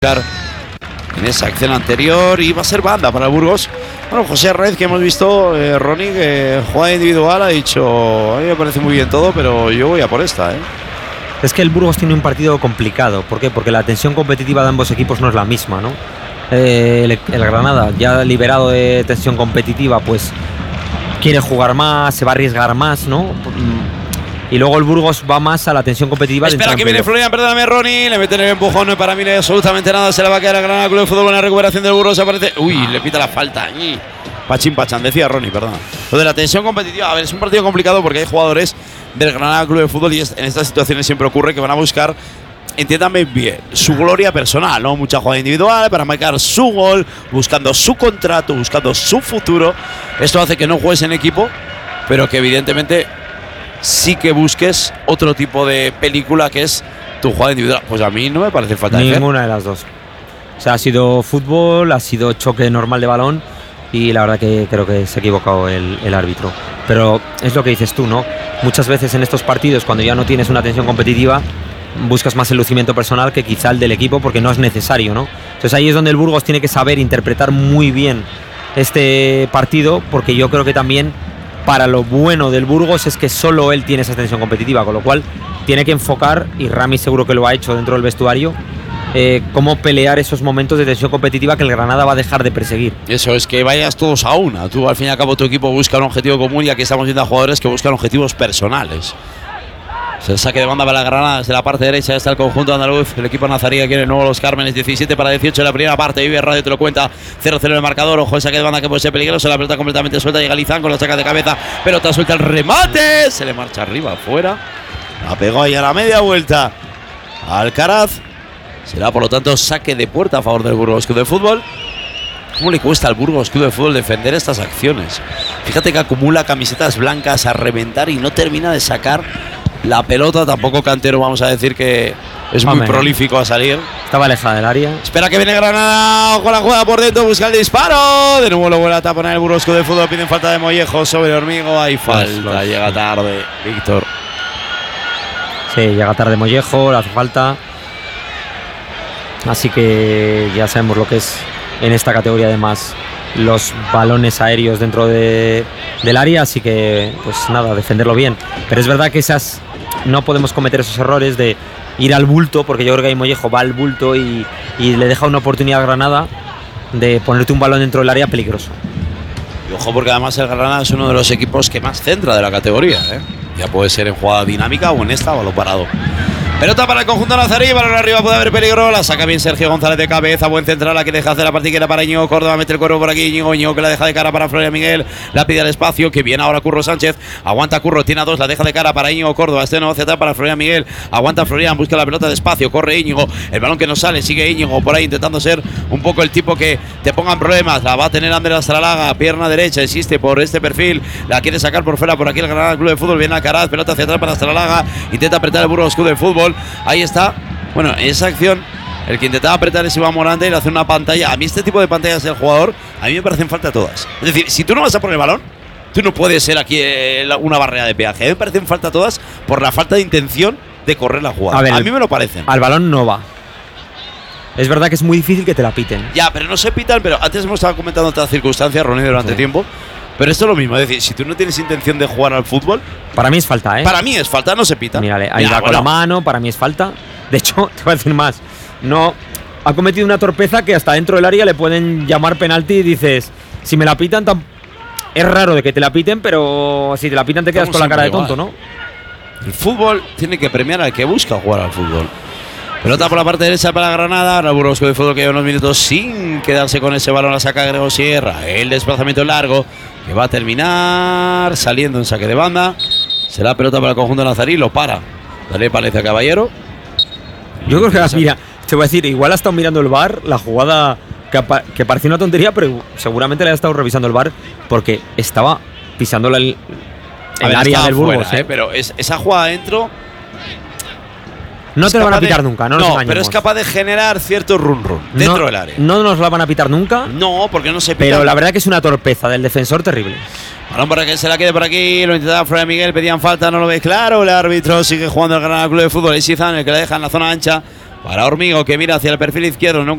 en esa acción anterior y va a ser banda para el Burgos. Bueno, José Red, que hemos visto, Ronnie, que jugada individual, ha dicho: a mí me parece muy bien todo, pero yo voy a por esta, Es que el Burgos tiene un partido complicado. ¿Por qué? Porque la tensión competitiva de ambos equipos no es la misma, ¿no? El Granada, ya liberado de tensión competitiva, pues quiere jugar más, se va a arriesgar más, ¿no? Y luego el Burgos va más a la tensión competitiva. Espera que viene Florian, perdóname, Ronnie. Le meten el empujón, no para mí no hay absolutamente nada. Se la va a quedar a Granada Club de Fútbol. Con la recuperación del Burgos aparece. Uy, le pita la falta. Pachín pachán, decía Ronnie, perdón. Lo de la tensión competitiva, a ver, es un partido complicado porque hay jugadores del Granada Club de Fútbol y en estas situaciones siempre ocurre que van a buscar, entiéndanme bien, su gloria personal, ¿no? Mucha jugada individual para marcar su gol, buscando su contrato, buscando su futuro. Esto hace que no juegues en equipo, pero que evidentemente sí que busques otro tipo de película que es tu jugada individual. Pues a mí no me parece falta ninguna de las dos. O sea, ha sido fútbol, ha sido choque normal de balón y la verdad que creo que se ha equivocado el árbitro. Pero es lo que dices tú, ¿no? Muchas veces en estos partidos, cuando ya no tienes una tensión competitiva, buscas más el lucimiento personal que quizá el del equipo porque no es necesario, ¿no? Entonces ahí es donde el Burgos tiene que saber interpretar muy bien este partido, porque yo creo que también para lo bueno del Burgos es que solo él tiene esa tensión competitiva, con lo cual tiene que enfocar, y Rami seguro que lo ha hecho dentro del vestuario, cómo pelear esos momentos de tensión competitiva que el Granada va a dejar de perseguir. Eso es, que vayas todos a una. Tú, al fin y al cabo, tu equipo busca un objetivo común y aquí estamos viendo a jugadores que buscan objetivos personales. El saque de banda para la Granada desde la parte derecha está el conjunto andaluz. El equipo nazarí quiere nuevo Los Cármenes, 17-18 en la primera parte. Vive Radio te lo cuenta, 0-0 en el marcador. Ojo, el saque de banda que puede ser peligroso. La pelota completamente suelta, llega Lizán con la saca de cabeza. Pelota suelta, el remate. Se le marcha arriba, afuera. La pegó ahí a la media vuelta Alcaraz. Será por lo tanto saque de puerta a favor del Burgos Club de Fútbol. ¿Cómo le cuesta al Burgos Club de Fútbol defender estas acciones? Fíjate que acumula camisetas blancas a reventar y no termina de sacar la pelota. Tampoco Cantero, vamos a decir que es muy prolífico a salir. Estaba alejada del área. Espera que viene Granada con la jugada por dentro, busca el disparo. De nuevo lo vuelve a taponar el Burgos Club de Fútbol. Piden falta de Mollejo sobre Hormigo. Hay falta, llega tarde Víctor. Sí, llega tarde Mollejo, le hace falta. Así que ya sabemos lo que es en esta categoría, además, los balones aéreos dentro del área, así que pues nada, defenderlo bien. Pero es verdad que no podemos cometer esos errores de ir al bulto, porque yo creo que ahí Mollejo va al bulto y le deja una oportunidad a Granada de ponerte un balón dentro del área peligroso. Y ojo, porque además el Granada es uno de los equipos que más centra de la categoría, Ya puede ser en jugada dinámica o en esta, balón parado. Pelota para el conjunto nazarí, balón arriba, puede haber peligro. La saca bien Sergio González de cabeza, buen central, la que deja hacer la partiquera para Íñigo Córdoba, mete el cuerpo por aquí, Íñigo que la deja de cara para Florian Miguel, la pide al espacio, que viene ahora Curro Sánchez, aguanta Curro, tiene a dos, la deja de cara para Íñigo Córdoba, no hacia atrás para Florian Miguel, aguanta Florian, busca la pelota de espacio, corre Íñigo, el balón que no sale, sigue Íñigo por ahí intentando ser un poco el tipo que te pongan problemas, la va a tener Ander Astralaga, pierna derecha, existe por este perfil, la quiere sacar por fuera, por aquí el Granada Club de Fútbol, viene Alcaraz, pelota hacia atrás para Astralaga, intenta apretar el Burgos Club de Fútbol, ahí está. Bueno, en esa acción, el que intentaba apretar es Iván Morante y le hace una pantalla. A mí este tipo de pantallas del jugador, a mí me parecen falta todas. Es decir, si tú no vas a poner el balón, tú no puedes ser aquí una barrera de peaje. A mí me parecen falta todas por la falta de intención de correr la jugada. A mí me lo parecen. Al balón no va. Es verdad que es muy difícil que te la piten. Ya, pero no se pitan, pero antes hemos estado comentando otras circunstancias, Ronnie, durante tiempo. Pero esto es lo mismo, es decir, si tú no tienes intención de jugar al fútbol… Para mí es falta, Para mí es falta, no se pita. Mírale, ahí va con la mano, para mí es falta. De hecho, te voy a decir más. No, ha cometido una torpeza que hasta dentro del área le pueden llamar penalti y dices, si me la pitan, es raro de que te la piten, pero si te la pitan te quedas con la cara de tonto, ¿no? El fútbol tiene que premiar al que busca jugar al fútbol. Pelota por la parte derecha para Granada. Ahora Burgos Club de Fútbol que lleva unos minutos sin quedarse con ese balón. La saca Grego Sierra. El desplazamiento largo que va a terminar saliendo en saque de banda. Será pelota para el conjunto nazarí. Lo para. Dale Palencia Caballero. Yo creo que, mira, te voy a decir, igual ha estado mirando el VAR, la jugada que parecía una tontería, pero seguramente le ha estado revisando el VAR porque estaba pisando el área del Burgos. Pero esa jugada adentro… No te la van a pitar nunca, no nos engañemos. Pero es capaz de generar cierto run dentro del área. No nos la van a pitar nunca. No, porque no se pita. Pero la verdad que es una torpeza del defensor terrible. Balón para que se la quede por aquí. Lo intentaba Florian Miguel, pedían falta, no lo ve claro. El árbitro sigue jugando el Granada Club de Fútbol. Es Izan el que la deja en la zona ancha para Hormigo, que mira hacia el perfil izquierdo. No